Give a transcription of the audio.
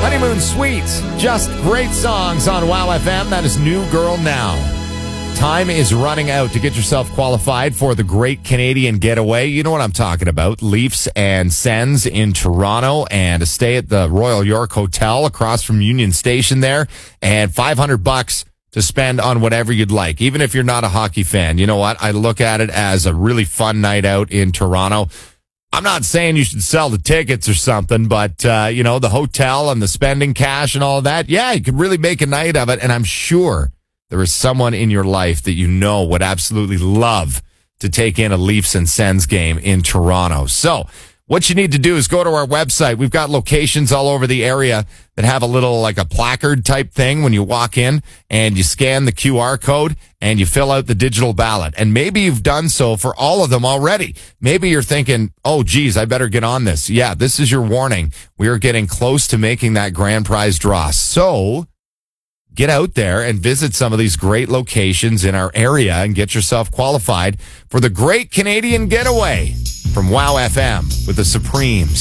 Honeymoon Suites, just great songs on WOW FM. That is New Girl Now. Time is running out to get yourself qualified for the Great Canadian Getaway. You know what I'm talking about. Leafs and Sens in Toronto, and a stay at the Royal York Hotel across from Union Station there, and $500 to spend on whatever you'd like. Even if you're not a hockey fan, you know what? I look at it as a really fun night out in Toronto. I'm not saying you should sell the tickets or something, but, the hotel and the spending cash and all of that, yeah, you could really make a night of it. And I'm sure there is someone in your life that you know would absolutely love to take in a Leafs and Sens game in Toronto. So what you need to do is go to our website. We've got locations all over the area that have a little, like a placard type thing when you walk in, and you scan the QR code and you fill out the digital ballot. And maybe you've done so for all of them already. Maybe you're thinking, oh, geez, I better get on this. Yeah, this is your warning. We are getting close to making that grand prize draw. So get out there and visit some of these great locations in our area and get yourself qualified for the Great Canadian Getaway from WOW FM with the Supremes.